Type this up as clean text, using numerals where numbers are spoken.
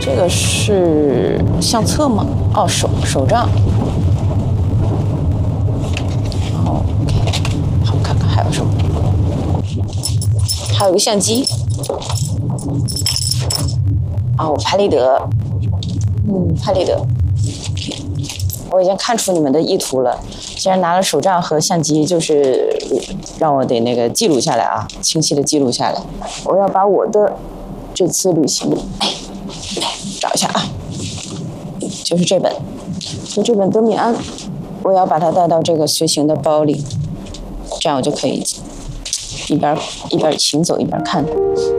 这个是相册吗？哦，手账。哦 ，OK， 好，看看还有什么？还有个相机。哦，拍立得。拍立得。我已经看出你们的意图了。既然拿了手账和相机，就是让我得那个记录下来啊，清晰的记录下来。我要把我的这次旅行，找一下啊，就是这本，就这本德米安，我要把它带到这个随行的包里，这样我就可以一边行走一边看。